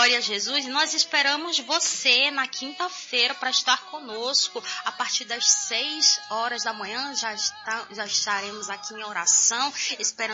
Glória a Jesus. E nós esperamos você na quinta-feira para estar conosco. A partir das 6 horas da manhã já estaremos aqui em oração, esperando